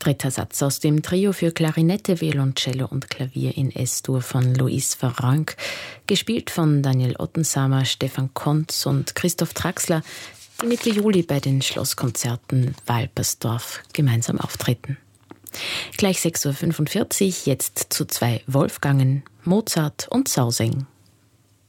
Dritter Satz aus dem Trio für Klarinette, Violoncello und Klavier in S-Dur von Luis Verranck, gespielt von Daniel Ottensamer, Stefan Kontz und Christoph Traxler, die Mitte Juli bei den Schlosskonzerten Walpersdorf gemeinsam auftreten. Gleich 6.45 Uhr, jetzt zu 2 Wolfgangen, Mozart und Sauseng.